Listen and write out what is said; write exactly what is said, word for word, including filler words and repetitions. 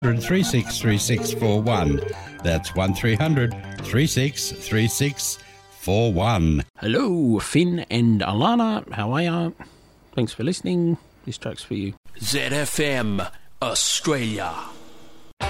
three six three six four one. That's one three hundred three six three six four one. Hello, Finn and Alana. How are you? Thanks for listening. This track's for you. Z F M Australia.